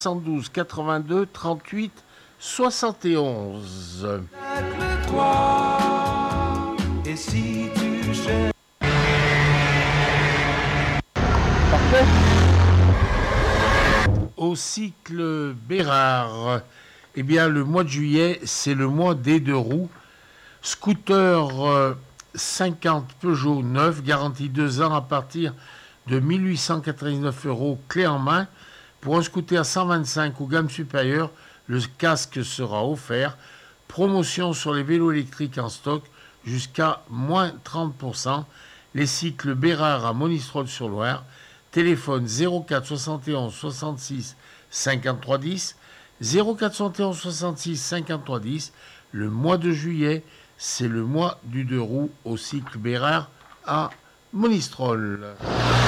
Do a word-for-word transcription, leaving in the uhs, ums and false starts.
soixante-douze quatre-vingt-deux trente-huit soixante et onze. Toi, et si tu cherches... Parfait. Au cycle Bérard, eh bien, le mois de juillet, c'est le mois des deux roues. Scooter euh, cinquante Peugeot neuf, garantie deux ans à partir de mille huit cent quatre-vingt-dix-neuf euros, clé en main. Pour un scooter cent vingt-cinq ou gamme supérieure, le casque sera offert. Promotion sur les vélos électriques en stock jusqu'à moins trente pour cent. Les cycles Bérard à Monistrol-sur-Loire. Téléphone zéro quatre soixante et onze soixante-six cinquante-trois dix. zéro quatre soixante et onze soixante-six cinquante-trois dix. Le mois de juillet, c'est le mois du deux roues au cycle Bérard à Monistrol.